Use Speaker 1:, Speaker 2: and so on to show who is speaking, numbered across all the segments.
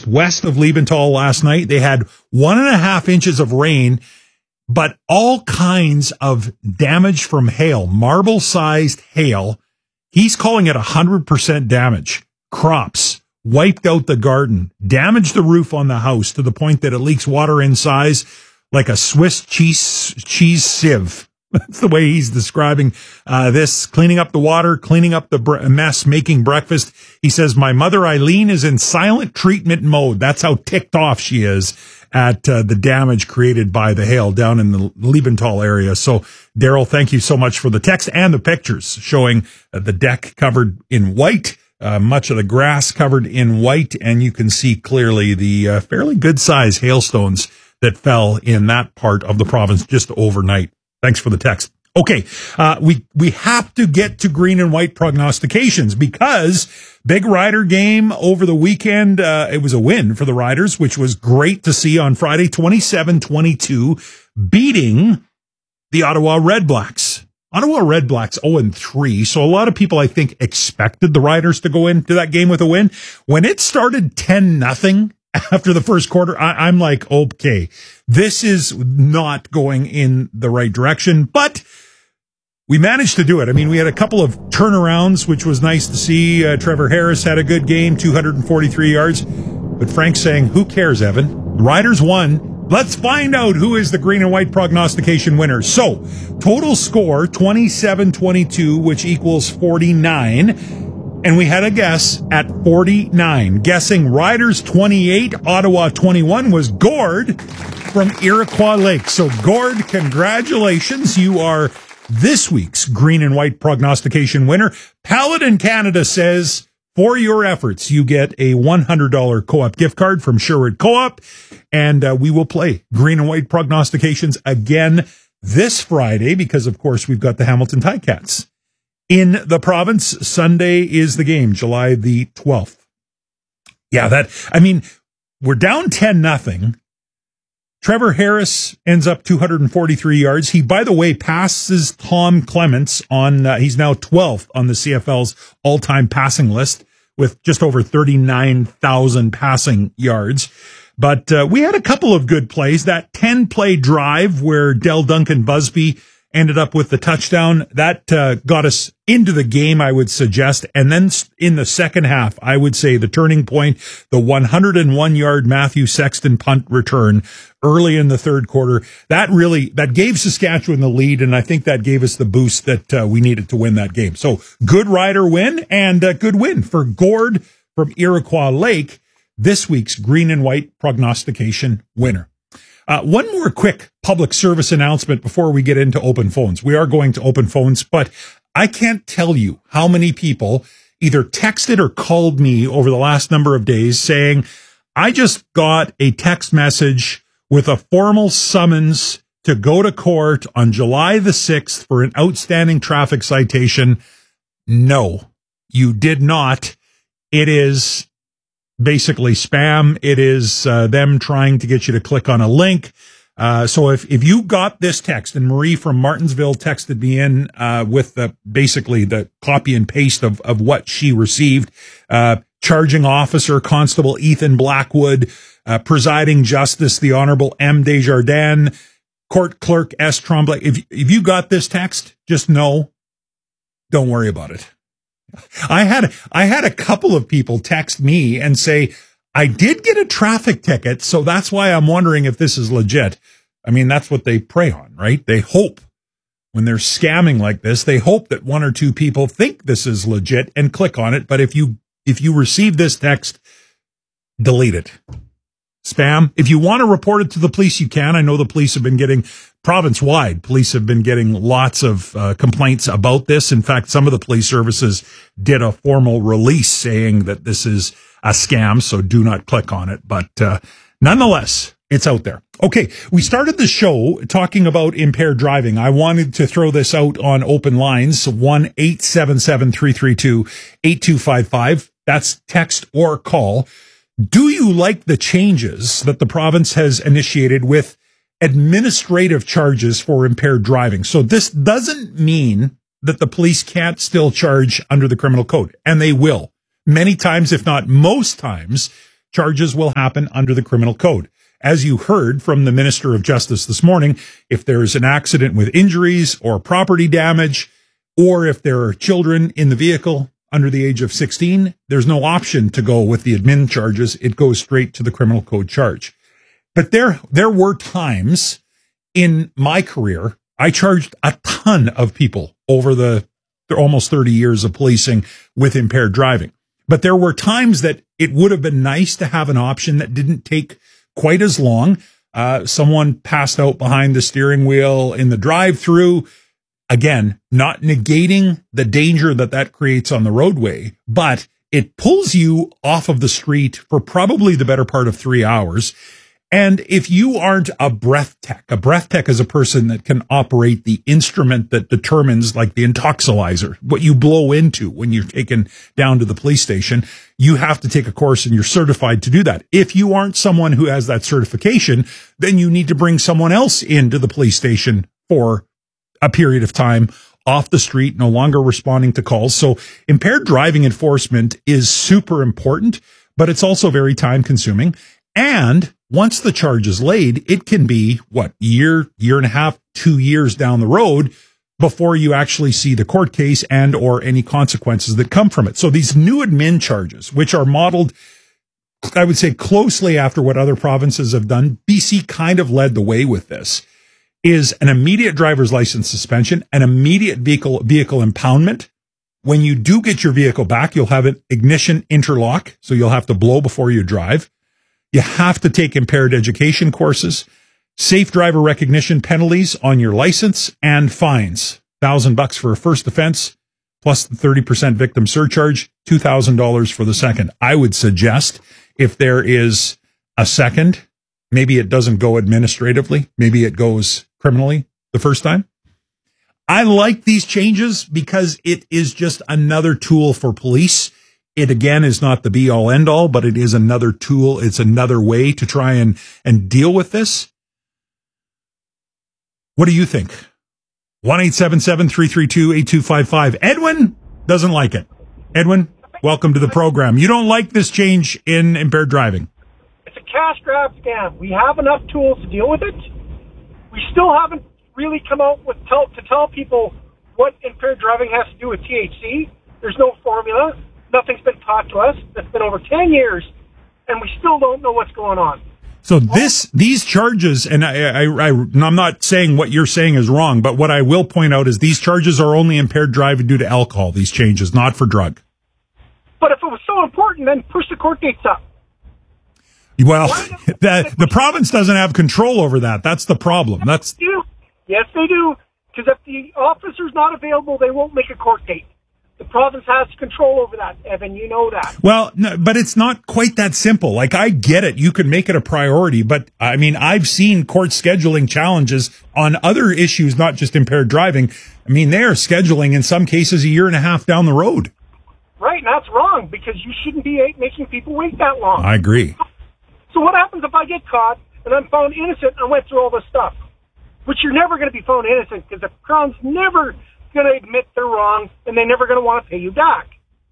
Speaker 1: just west of Liebenthal last night. They had 1.5 inches of rain, but all kinds of damage from hail, marble-sized hail. He's calling it 100% damage. Crops, wiped out the garden, damaged the roof on the house to the point that it leaks water inside like a Swiss cheese sieve. That's the way he's describing this, cleaning up the water, cleaning up the mess, making breakfast. He says, my mother, Eileen, is in silent treatment mode. That's how ticked off she is at the damage created by the hail down in the Liebenthal area. So, Daryl, thank you so much for the text and the pictures showing the deck covered in white, much of the grass covered in white, and you can see clearly the fairly good-sized hailstones that fell in that part of the province just overnight. Thanks for the text. Okay, we have to get to green and white prognostications because big Rider game over the weekend. It was a win for the Riders, which was great to see on Friday, 27-22, beating the Ottawa Redblacks. Ottawa Redblacks 0-3. So a lot of people, I think, expected the Riders to go into that game with a win. When it started 10-0 after the first quarter, I'm like, okay, this is not going in the right direction, but we managed to do it. I mean, we had a couple of turnarounds, which was nice to see. Trevor Harris had a good game, 243 yards. But Frank's saying, who cares, Evan? The Riders won. Let's find out who is the green and white prognostication winner. So, total score, 27-22, which equals 49. And we had a guess at 49. Guessing Riders 28, Ottawa 21 was Gord from Iroquois Lake. So, Gord, congratulations. You are this week's green and white prognostication winner. Paladin Canada says, for your efforts, you get a $100 co-op gift card from Sherwood Co-op. And we will play green and white prognostications again this Friday because, of course, we've got the Hamilton Ticats in the province. Sunday is the game, July the 12th. Yeah, we're down 10-0. Trevor Harris ends up 243 yards. He, by the way, passes Tom Clements on, he's now 12th on the CFL's all-time passing list with just over 39,000 passing yards. But we had a couple of good plays. That 10-play drive where Del Duncan Busby ended up with the touchdown, that got us into the game, I would suggest. And then in the second half, I would say the turning point, the 101-yard Matthew Sexton punt return early in the third quarter, that gave Saskatchewan the lead, and I think that gave us the boost that we needed to win that game. So good Rider win, and a good win for Gord from Iroquois Lake, this week's green and white prognostication winner. One more quick public service announcement before we get into open phones. We are going to open phones, but I can't tell you how many people either texted or called me over the last number of days saying, I just got a text message with a formal summons to go to court on July the 6th for an outstanding traffic citation. No, you did not. It is basically spam. It is them trying to get you to click on a link. So if you got this text, and Marie from Martinsville texted me in with basically the copy and paste of what she received, charging officer Constable Ethan Blackwood, presiding justice the Honorable M. Desjardins, court clerk S. Tremblay. If you got this text, just know, don't worry about it. I had a couple of people text me and say, I did get a traffic ticket, so that's why I'm wondering if this is legit. I mean, that's what they prey on, right? They hope when they're scamming like this, they hope that one or two people think this is legit and click on it. But if you receive this text, delete it. Spam. If you want to report it to the police, you can. I know the police have been getting, province-wide, police have been getting lots of complaints about this. In fact, some of the police services did a formal release saying that this is a scam, so do not click on it. But nonetheless, it's out there. Okay, we started the show talking about impaired driving. I wanted to throw this out on open lines, 1-877-332-8255. That's text or call. Do you like the changes that the province has initiated with administrative charges for impaired driving? So this doesn't mean that the police can't still charge under the criminal code, and they will. Many times, if not most times, charges will happen under the criminal code. As you heard from the Minister of Justice this morning, if there's an accident with injuries or property damage, or if there are children in the vehicle under the age of 16, there's no option to go with the admin charges. It goes straight to the criminal code charge. But there were times in my career, I charged a ton of people over the almost 30 years of policing with impaired driving. But there were times that it would have been nice to have an option that didn't take quite as long. Someone passed out behind the steering wheel in the drive-through. Again, not negating the danger that creates on the roadway, but it pulls you off of the street for probably the better part of 3 hours. And if you aren't a breath tech is a person that can operate the instrument that determines, like the intoxilizer, what you blow into when you're taken down to the police station. You have to take a course and you're certified to do that. If you aren't someone who has that certification, then you need to bring someone else into the police station for a period of time off the street, no longer responding to calls. So impaired driving enforcement is super important, but it's also very time consuming. And once the charge is laid, it can be year and a half, 2 years down the road before you actually see the court case and or any consequences that come from it. So these new admin charges, which are modeled, I would say, closely after what other provinces have done, BC kind of led the way with this, is an immediate driver's license suspension, an immediate vehicle impoundment. When you do get your vehicle back, you'll have an ignition interlock, so you'll have to blow before you drive. You have to take impaired education courses, safe driver recognition penalties on your license, and fines. $1,000 for a first offense, plus the 30% victim surcharge, $2,000 for the second. I would suggest if there is a second, maybe it doesn't go administratively, maybe it goes criminally the first time. I like these changes because it is just another tool for police. It, again, is not the be-all, end-all, but it is another tool. It's another way to try and deal with this. What do you think? 1-877-332-8255. Edwin doesn't like it. Edwin, welcome to the program. You don't like this change in impaired driving.
Speaker 2: It's a cash grab scam. We have enough tools to deal with it. We still haven't really come out with to tell people what impaired driving has to do with THC. There's no formula. Nothing's been taught to us. It's been over 10 years, and we still don't know what's going on.
Speaker 1: So these charges, and I'm not saying what you're saying is wrong, but what I will point out is these charges are only impaired driving due to alcohol, these changes, not for drug.
Speaker 2: But if it was so important, then push the court dates up.
Speaker 1: Well, the province doesn't have control over that. That's the problem.
Speaker 2: Yes, they do. Because if the officer's not available, they won't make a court date. The province has control over that, Evan. You know that.
Speaker 1: Well, no, but it's not quite that simple. Like, I get it. You can make it a priority. But, I mean, I've seen court scheduling challenges on other issues, not just impaired driving. I mean, they are scheduling, in some cases, 1.5 years down the road.
Speaker 2: Right, and that's wrong, because you shouldn't be making people wait that long.
Speaker 1: I agree.
Speaker 2: So what happens if I get caught and I'm found innocent and went through all this stuff? Which you're never going to be found innocent, because the Crown's never going to admit they're wrong, and they're never going to want to pay you back.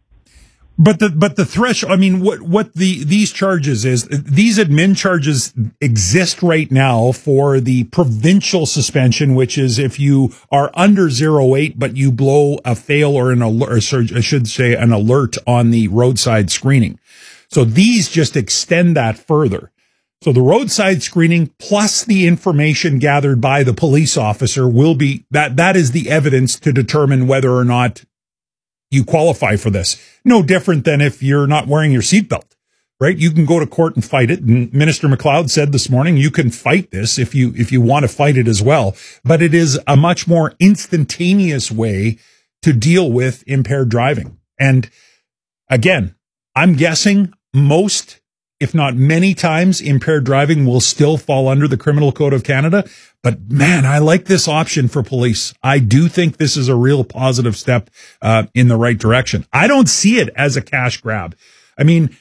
Speaker 1: But the threshold, I mean, what these charges is, these admin charges exist right now for the provincial suspension, which is if you are under 0.8, but you blow a fail or an alert, or I should say an alert on the roadside screening. So these just extend that further. So the roadside screening plus the information gathered by the police officer will be, that is the evidence to determine whether or not you qualify for this. No different than if you're not wearing your seatbelt, right? You can go to court and fight it. And Minister McLeod said this morning, you can fight this if you want to fight it as well. But it is a much more instantaneous way to deal with impaired driving. And again, I'm guessing most, if not many times, impaired driving will still fall under the Criminal Code of Canada. But man, I like this option for police. I do think this is a real positive step in the right direction. I don't see it as a cash grab. I mean,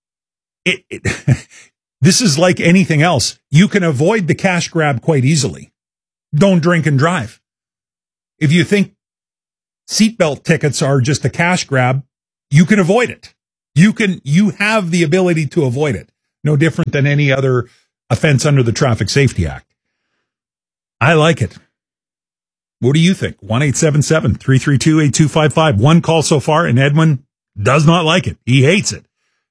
Speaker 1: this is like anything else. You can avoid the cash grab quite easily. Don't drink and drive. If you think seatbelt tickets are just a cash grab, you can avoid it. You have the ability to avoid it. No different than any other offense under the Traffic Safety Act. I like it. What do you think? 1-877-332-8255. One call so far, and Edwin does not like it. He hates it.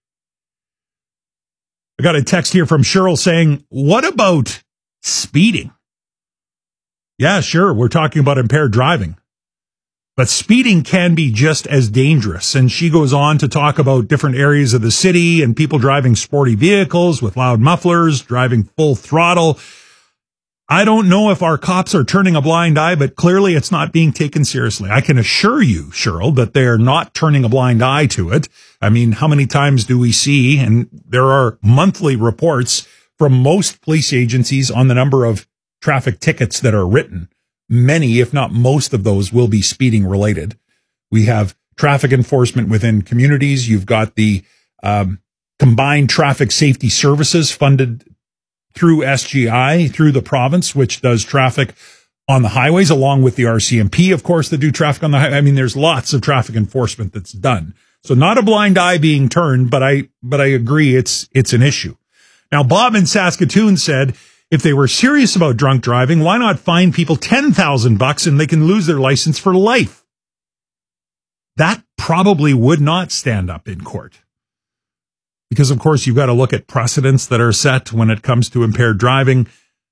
Speaker 1: I got a text here from Cheryl saying, what about speeding? Yeah, sure. We're talking about impaired driving. But speeding can be just as dangerous. And she goes on to talk about different areas of the city and people driving sporty vehicles with loud mufflers, driving full throttle. I don't know if our cops are turning a blind eye, but clearly it's not being taken seriously. I can assure you, Cheryl, that they're not turning a blind eye to it. I mean, how many times do we see, and there are monthly reports from most police agencies on the number of traffic tickets that are written. Many, if not most of those, will be speeding related. We have traffic enforcement within communities. You've got the combined traffic safety services funded through SGI, through the province, which does traffic on the highways, along with the RCMP, of course, that do traffic on the highway. I mean, there's lots of traffic enforcement that's done. So not a blind eye being turned, but I agree it's an issue. Now, Bob in Saskatoon said, if they were serious about drunk driving, why not fine people $10,000 and they can lose their license for life? That probably would not stand up in court. Because, of course, you've got to look at precedents that are set when it comes to impaired driving.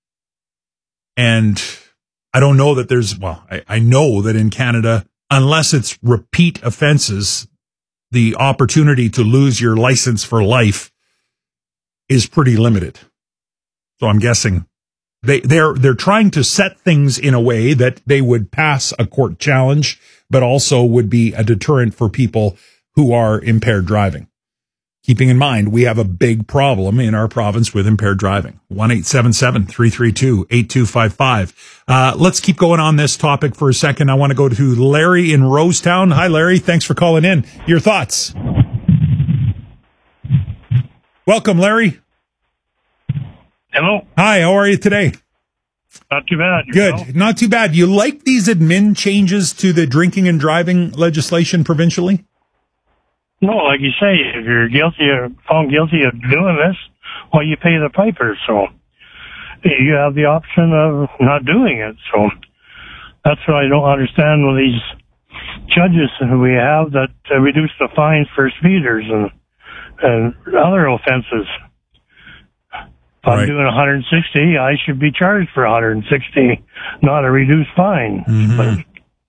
Speaker 1: And I don't know that I know that in Canada, unless it's repeat offenses, the opportunity to lose your license for life is pretty limited. So I'm guessing they're trying to set things in a way that they would pass a court challenge, but also would be a deterrent for people who are impaired driving. Keeping in mind, we have a big problem in our province with impaired driving. 1-877-332-8255. Let's keep going on this topic for a second. I want to go to Larry in Rosetown. Hi, Larry. Thanks for calling in. Your thoughts? Welcome, Larry.
Speaker 3: Hello.
Speaker 1: Hi, how are you today?
Speaker 3: Not too bad.
Speaker 1: Good. Not too bad. You like these admin changes to the drinking and driving legislation provincially?
Speaker 3: No, like you say, if you're found guilty of doing this, well, you pay the piper. So you have the option of not doing it. So that's what I don't understand with these judges who we have that reduce the fines for speeders and other offenses. If I'm doing 160, I should be charged for 160, not a reduced fine.
Speaker 1: Mm-hmm.
Speaker 3: But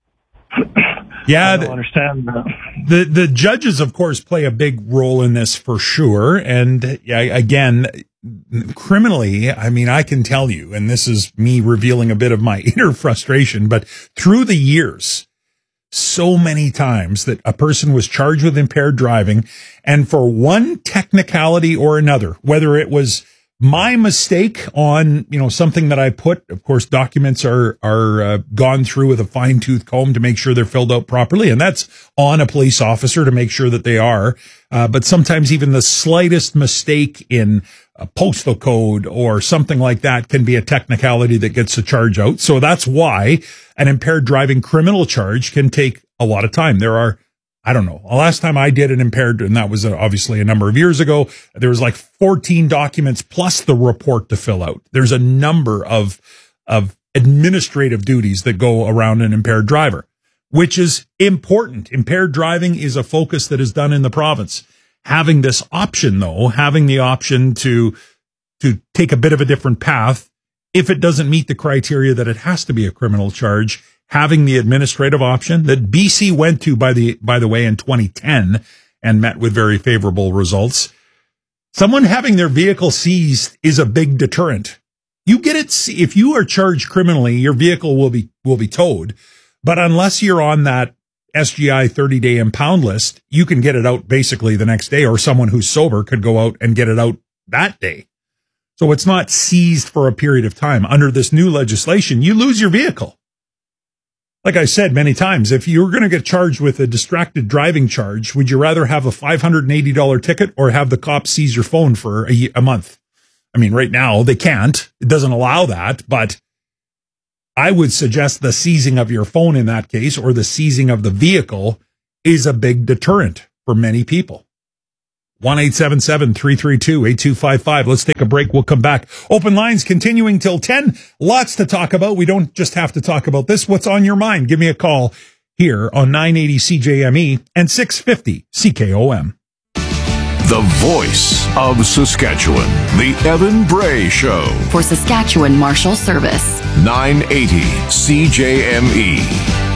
Speaker 1: yeah,
Speaker 3: I don't understand that.
Speaker 1: The judges, of course, play a big role in this for sure. And again, criminally, I mean, I can tell you, and this is me revealing a bit of my inner frustration, but through the years, so many times that a person was charged with impaired driving, and for one technicality or another, whether it was my mistake on, something that I put, of course, documents are gone through with a fine tooth comb to make sure they're filled out properly. And that's on a police officer to make sure that they are. But sometimes even the slightest mistake in a postal code or something like that can be a technicality that gets a charge out. So that's why an impaired driving criminal charge can take a lot of time. There are, I don't know. The last time I did an impaired, and that was obviously a number of years ago, there was like 14 documents plus the report to fill out. There's a number of administrative duties that go around an impaired driver, which is important. Impaired driving is a focus that is done in the province. Having this option, though, having the option to take a bit of a different path, if it doesn't meet the criteria that it has to be a criminal charge, having the administrative option that BC went to, by the way, in 2010 and met with very favorable results. Someone having their vehicle seized is a big deterrent. You get it. If you are charged criminally, your vehicle will be towed. But unless you're on that SGI 30-day impound list, you can get it out basically the next day, or someone who's sober could go out and get it out that day. So it's not seized for a period of time. Under this new legislation, you lose your vehicle. Like I said many times, if you're going to get charged with a distracted driving charge, would you rather have a $580 ticket or have the cops seize your phone for a month? I mean, right now they can't. It doesn't allow that, but I would suggest the seizing of your phone in that case, or the seizing of the vehicle, is a big deterrent for many people. 1-877-332-8255. Let's take a break. We'll come back. Open lines continuing till 10. Lots to talk about. We don't just have to talk about this. What's on your mind? Give me a call here on 980 CJME and 650 CKOM.
Speaker 4: The voice of Saskatchewan. The Evan Bray Show.
Speaker 5: For Saskatchewan Marshal Service.
Speaker 4: 980 CJME.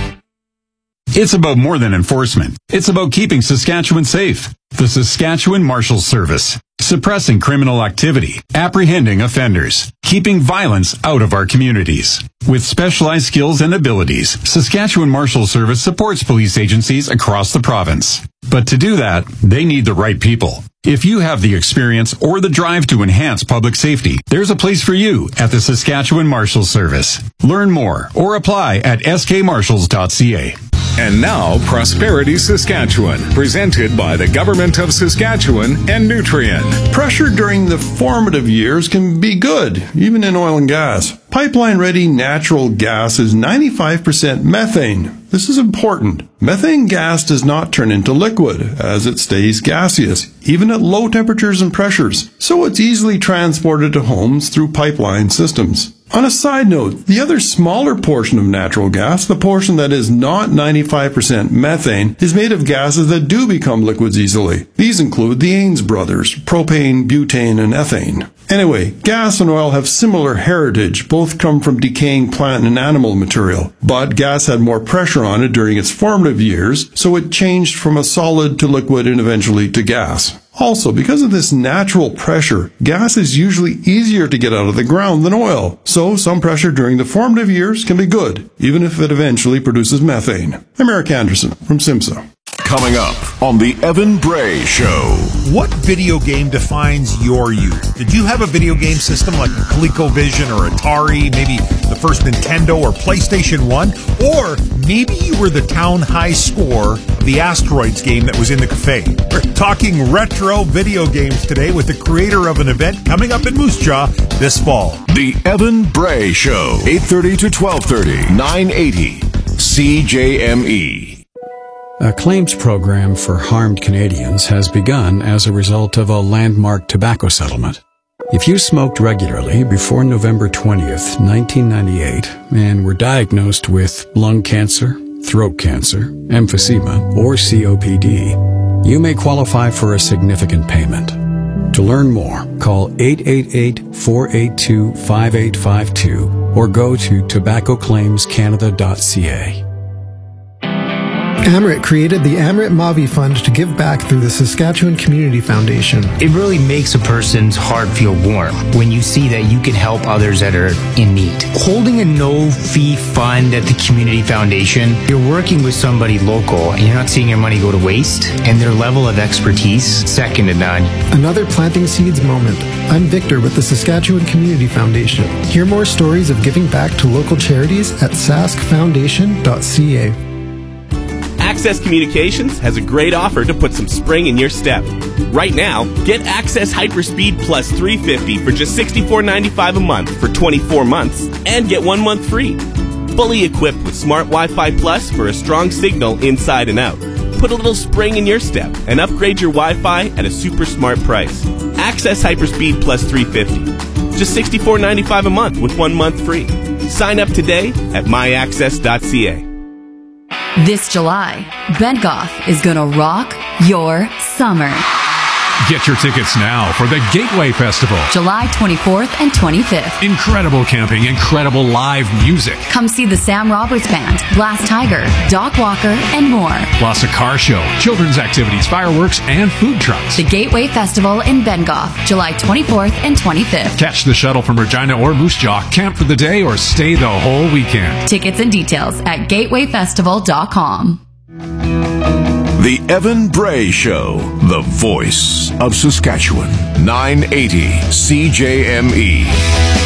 Speaker 6: It's about more than enforcement. It's about keeping Saskatchewan safe. The Saskatchewan Marshal Service. Suppressing criminal activity, apprehending offenders, keeping violence out of our communities. With specialized skills and abilities, Saskatchewan Marshal Service supports police agencies across the province. But to do that, they need the right people. If you have the experience or the drive to enhance public safety, there's a place for you at the Saskatchewan Marshal Service. Learn more or apply at skmarshals.ca.
Speaker 7: And now, Prosperity Saskatchewan, presented by the Government of Saskatchewan and Nutrien.
Speaker 8: Pressure during the formative years can be good, even in oil and gas. Pipeline-ready natural gas is 95% methane. This is important. Methane gas does not turn into liquid, as it stays gaseous, even at low temperatures and pressures, so it's easily transported to homes through pipeline systems. On a side note, the other smaller portion of natural gas, the portion that is not 95% methane, is made of gases that do become liquids easily. These include the Ains brothers, propane, butane, and ethane. Anyway, gas and oil have similar heritage. Both come from decaying plant and animal material. But gas had more pressure on it during its formative years, so it changed from a solid to liquid and eventually to gas. Also, because of this natural pressure, gas is usually easier to get out of the ground than oil. So some pressure during the formative years can be good, even if it eventually produces methane. I'm Eric Anderson from SIMSA.
Speaker 4: Coming up on the Evan Bray Show.
Speaker 1: What video game defines your youth? Did you have a video game system like a ColecoVision or Atari, maybe the first Nintendo or PlayStation 1? Or maybe you were the town high score of the Asteroids game that was in the cafe. We're talking retro video games today with the creator of an event coming up in Moose Jaw this fall.
Speaker 4: The Evan Bray Show, 8:30 to 12:30, 980 CJME.
Speaker 9: A claims program for harmed Canadians has begun as a result of a landmark tobacco settlement. If you smoked regularly before November 20th, 1998, and were diagnosed with lung cancer, throat cancer, emphysema, or COPD, you may qualify for a significant payment. To learn more, call 888-482-5852 or go to tobaccoclaimscanada.ca.
Speaker 10: Amrit created the Amrit Mavi Fund to give back through the Saskatchewan Community Foundation.
Speaker 11: It really makes a person's heart feel warm when you see that you can help others that are in need. Holding a no-fee fund at the Community Foundation, you're working with somebody local and you're not seeing your money go to waste, and their level of expertise, second to none.
Speaker 10: Another planting seeds moment. I'm Victor with the Saskatchewan Community Foundation. Hear more stories of giving back to local charities at saskfoundation.ca.
Speaker 12: Access Communications has a great offer to put some spring in your step. Right now, get Access Hyperspeed Plus 350 for just $64.95 a month for 24 months and get 1 month free. Fully equipped with Smart Wi-Fi Plus for a strong signal inside and out. Put a little spring in your step and upgrade your Wi-Fi at a super smart price. Access Hyperspeed Plus 350. Just $64.95 a month with 1 month free. Sign up today at myaccess.ca.
Speaker 5: This July, Bentgoth is gonna rock your summer.
Speaker 13: Get your tickets now for the Gateway Festival.
Speaker 5: July 24th and 25th.
Speaker 13: Incredible camping, incredible live music.
Speaker 5: Come see the Sam Roberts Band, Blast Tiger, Doc Walker, and more.
Speaker 13: Plus a car show, children's activities, fireworks, and food trucks.
Speaker 5: The Gateway Festival in Bentgoth, July 24th and 25th.
Speaker 13: Catch the shuttle from Regina or Moose Jaw, camp for the day, or stay the whole weekend.
Speaker 5: Tickets and details at gatewayfestival.com.
Speaker 4: The Evan Bray Show, the voice of Saskatchewan, 980 CJME.